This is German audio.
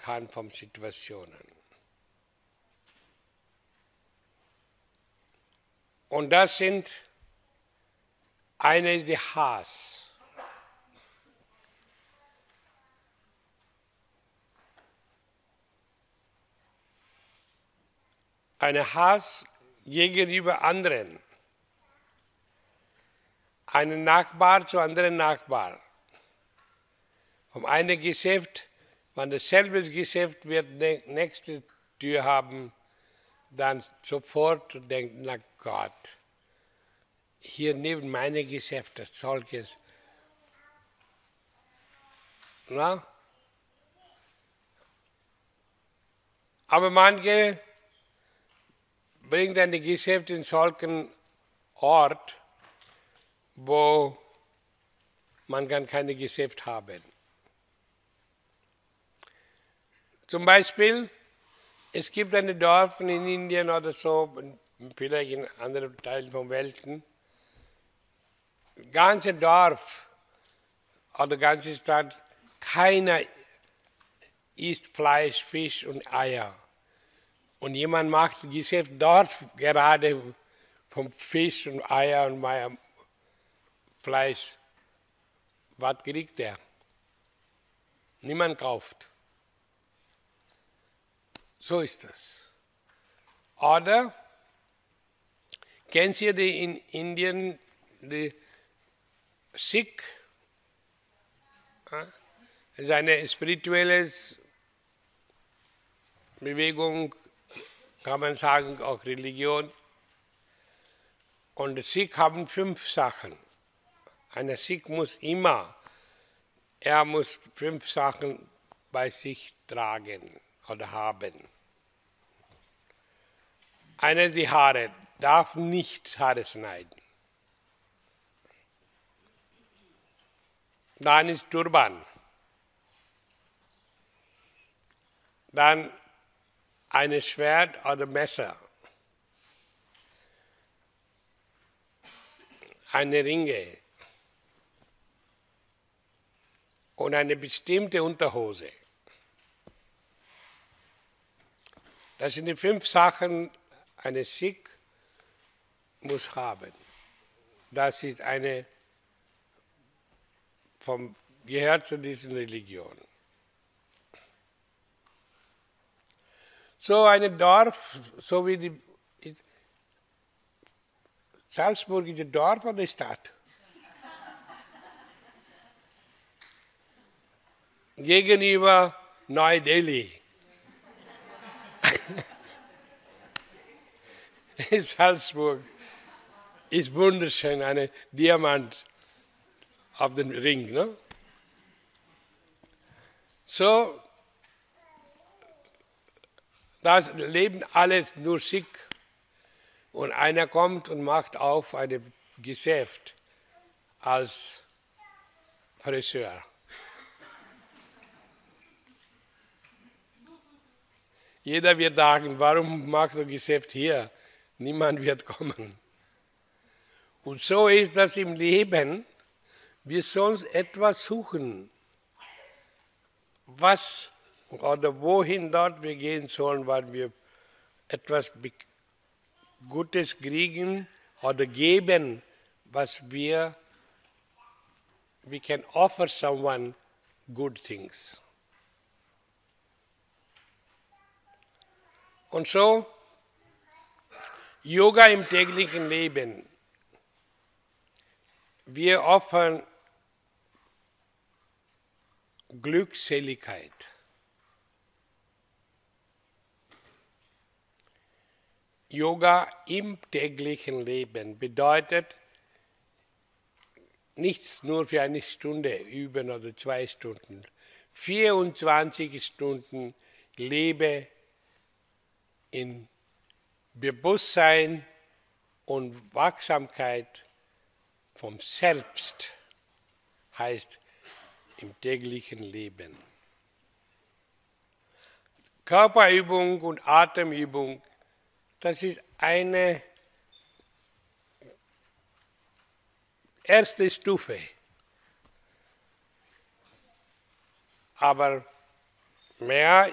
kann von Situationen. Und das sind, eine ist die Hass. Eine Hass gegenüber anderen. Einen Nachbar zu anderen Nachbar. Vom einen Geschäft, wenn dasselbe Geschäft wird nächste Tür haben, dann sofort denkt, na Gott, hier neben meinem Geschäft das solches. Na? Aber manche bringen ein Geschäft in solchen Ort, wo man kann kein Geschäft haben. Zum Beispiel, es gibt ein Dorf in Indien oder so, vielleicht in anderen Teilen von Welten, ganze Dorf oder ganze Stadt, keiner isst Fleisch, Fisch und Eier. Und jemand macht Geschäft dort gerade vom Fisch und Eier und Fleisch. Was kriegt er? Niemand kauft. So ist das. Oder, kennt ihr die in Indien, die Sikh? Das ist eine spirituelle Bewegung, kann man sagen, auch Religion. Und die Sikh haben 5 Sachen. Ein Sikh muss immer, er muss 5 Sachen bei sich tragen oder haben. Eine ist die Haare, darf nicht Haare schneiden. Dann ist Turban. Dann ein Schwert oder Messer. Eine Ringe. Und eine bestimmte Unterhose. Das sind die 5 Sachen, eine Sikh muss haben. Das ist gehört zu diesen Religionen. So ein Dorf, so wie die Salzburg ist ein Dorf oder Stadt? Gegenüber Neu-Delhi. Salzburg ist wunderschön, ein Diamant auf dem Ring. Ne? So, das leben alles nur Sikh. Und einer kommt und macht auf ein Geschäft als Friseur. Jeder wird sagen, warum machst du Geschäft hier? Niemand wird kommen. Und so ist das im Leben. Wir sollen etwas suchen, was oder wohin dort wir gehen sollen, weil wir etwas Gutes kriegen oder geben, was we can offer someone good things. Und so, Yoga im täglichen Leben. Wir offern Glückseligkeit. Yoga im täglichen Leben bedeutet nichts nur für eine Stunde üben oder 2 Stunden. 24 Stunden lebe in Bewusstsein und Wachsamkeit vom Selbst, heißt im täglichen Leben. Körperübung und Atemübung, das ist eine erste Stufe. Aber mehr